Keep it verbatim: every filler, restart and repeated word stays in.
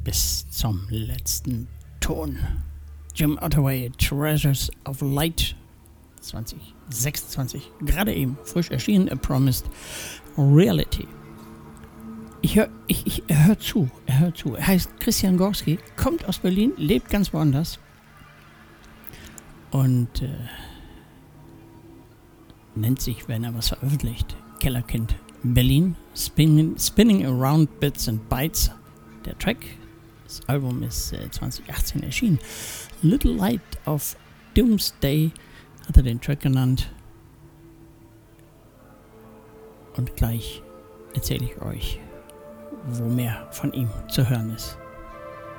bis zum letzten Ton. Jim Ottaway, Treasures of Light, zwanzig sechsundzwanzig, gerade eben frisch erschienen, A Promised Reality. Ich hör, ich, ich, er hört zu, er hört zu. Er heißt Christian Gorski, kommt aus Berlin, lebt ganz woanders und äh, nennt sich, wenn er was veröffentlicht, Kellerkind Berlin, Spinning, Spinning Around Bits and Bytes. Der Track, das Album ist äh, zwanzig achtzehn erschienen. Little Light of Doomsday hat er den Track genannt. Und gleich erzähle ich euch, wo mehr von ihm zu hören ist.